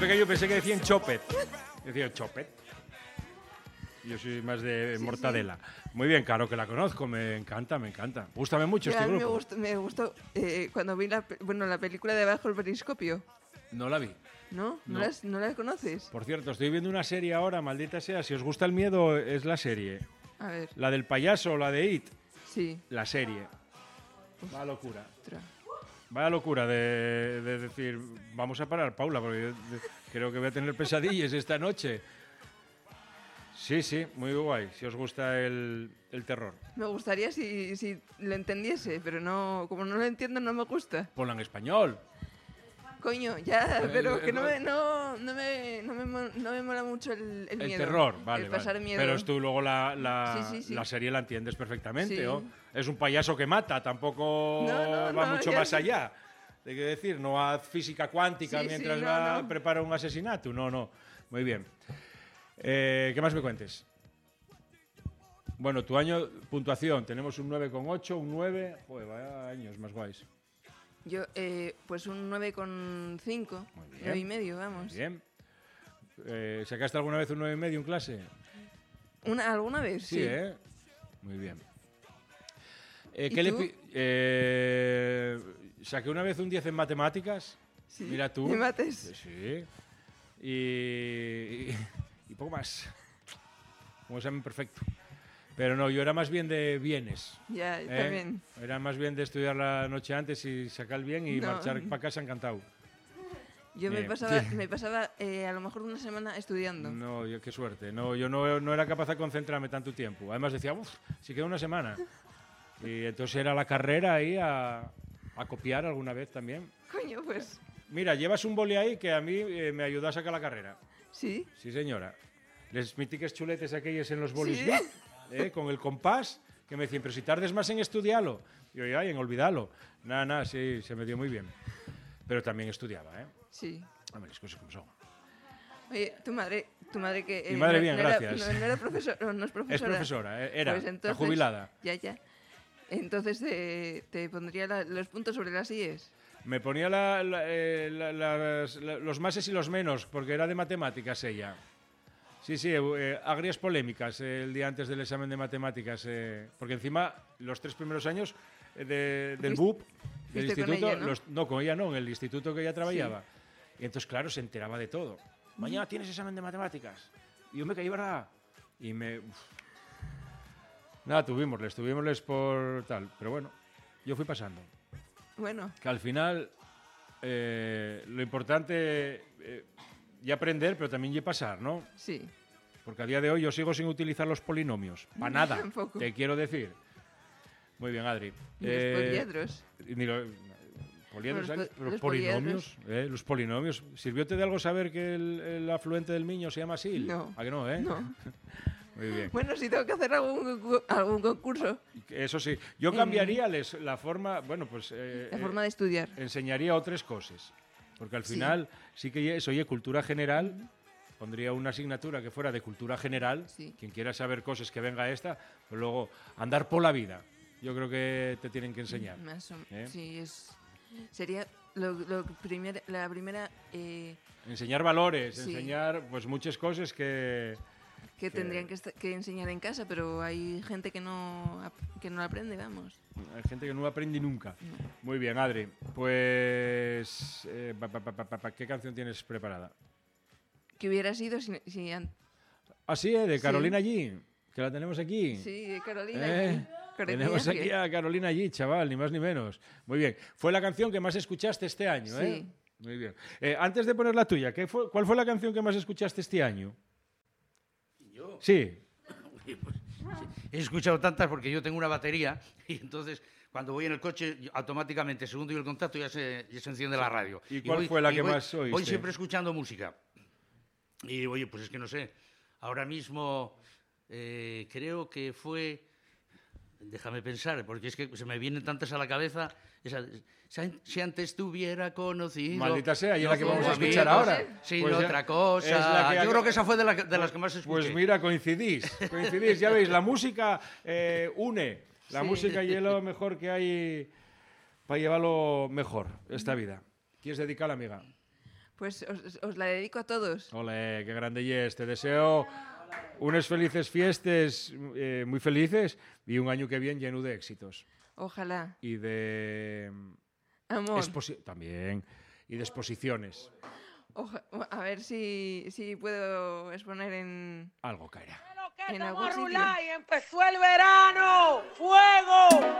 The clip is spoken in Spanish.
pequeño pensé que decían chopet. Decía chopet. Yo soy más de mortadela. Muy bien, claro que la conozco, me encanta. Gústame mucho este grupo. Me gustó cuando vi la película de Bajo el Periscopio. No la vi. ¿No? No. ¿No la conoces? Por cierto, estoy viendo una serie ahora, maldita sea. Si os gusta el miedo, es la serie. A ver. La del payaso, la de It. Sí. La serie. Vaya locura. Otra. Vaya locura de decir, vamos a parar, Paula, porque creo que voy a tener pesadillas esta noche. Sí, muy guay, si os gusta el terror. Me gustaría si lo entendiese, pero no, como no lo entiendo, no me gusta. Ponla en español. Coño, ya, pero que no me mola mucho el miedo. El terror, vale. El pasar miedo. Pero tú luego Sí. la serie la entiendes perfectamente, Sí. ¿no? Es un payaso que mata, tampoco va mucho más allá. Hay que decir, no haz física cuántica mientras prepara un asesinato. No. Muy bien. ¿Qué más me cuentes? Bueno, tu año, puntuación, tenemos un 9,8, un 9. Joder, vaya años más guays. Yo, pues un 9,5, 9,5, vamos. Muy bien. ¿Sacaste alguna vez un 9,5 en clase? ¿Alguna vez? Sí. Muy bien. ¿Y tú? Saqué una vez un 10 en matemáticas. Sí. Mira tú. ¿De mates? Sí. Y poco más. Un examen perfecto. Pero no, yo era más bien de bienes. Ya, también. Era más bien de estudiar la noche antes y sacar el bien y marchar para casa encantado. Yo me pasaba a lo mejor una semana estudiando. No, qué suerte. No, yo no era capaz de concentrarme tanto tiempo. Además decía, si queda una semana. Y entonces era la carrera ahí a copiar alguna vez también. Coño, pues. Mira, llevas un boli ahí que a mí me ayudó a sacar la carrera. ¿Sí? Sí, señora. Les mítiques chuletes aquellos en los bolis, ¿Sí? Con el compás, que me decían, pero si tardes más en estudiarlo. Y yo, en olvidarlo. Nada, sí, se me dio muy bien. Pero también estudiaba, ¿eh? Sí. Hombre, las cosas como son. Oye, tu madre que... Mi madre bien, gracias. No era profesora, no es profesora. Es profesora, era, pues entonces, la jubilada. Ya. Entonces te pondría los puntos sobre las IES. Me ponía los máses y los menos, porque era de matemáticas ella. Sí, agrias polémicas el día antes del examen de matemáticas. Porque encima, los 3 primeros años del BUP, del instituto... Con ella, ¿no? Con ella no, en el instituto que ella trabajaba. Sí. Y entonces, claro, se enteraba de todo. Mañana tienes examen de matemáticas. Y yo me caí, ¿verdad? Y Nada, tuvimosles por tal. Pero bueno, yo fui pasando. Bueno. Que al final lo importante ya aprender, pero también ya pasar, ¿no? Sí. Porque a día de hoy yo sigo sin utilizar los polinomios. Para nada, Tampoco. te quiero decir. Muy bien, Adri. Ni los poliedros. Ni poliedros, los polinomios. Los polinomios. ¿Sirvióte de algo saber que el afluente del Miño se llama Sil? No. ¿A que no, No. Muy bien. Bueno, si tengo que hacer algún concurso. Eso sí. Yo cambiaría la forma... Bueno, pues... la forma de estudiar. Enseñaría otras cosas. Porque al final sí que eso, cultura general... Pondría una asignatura que fuera de cultura general. Sí. Quien quiera saber cosas que venga esta. Pero luego, andar por la vida. Yo creo que te tienen que enseñar. Sí, sería la primera... enseñar valores, enseñar pues muchas cosas que tendrían que enseñar en casa, pero hay gente que no lo aprende, vamos. Hay gente que no aprende nunca. No. Muy bien, Adri. Pues... ¿qué canción tienes preparada? Que hubiera sido si de Carolina G, que la tenemos aquí. Sí, de Carolina G. Tenemos aquí a Carolina G, chaval, ni más ni menos. Muy bien. Fue la canción que más escuchaste este año, ¿eh? Sí. Muy bien. Antes de poner la tuya, ¿cuál fue la canción que más escuchaste este año? ¿Yo? Sí. He escuchado tantas porque yo tengo una batería y entonces cuando voy en el coche automáticamente, según doy el contacto, ya se enciende la radio. ¿Y cuál fue la que más oíste? Voy siempre escuchando música. Y oye, pues es que no sé, ahora mismo creo que fue, déjame pensar, porque es que se me vienen tantas a la cabeza, si antes te hubiera conocido... Maldita sea, y es la que vamos a escuchar ahora. Sin pues otra cosa. Yo creo que esa fue de las que más escuché. Pues mira, coincidís, ya veis, la música une, la música y es lo mejor que hay para llevarlo mejor esta vida. ¿Quieres dedicar, amiga? Pues os la dedico a todos. Ole, qué grande es. Te deseo unas felices fiestas, muy felices, y un año que viene lleno de éxitos. Ojalá. Y de... Amor. También. Y de exposiciones. A ver si puedo exponer en... Algo caerá. En algún sitio. Y empezó el verano. ¡Fuego!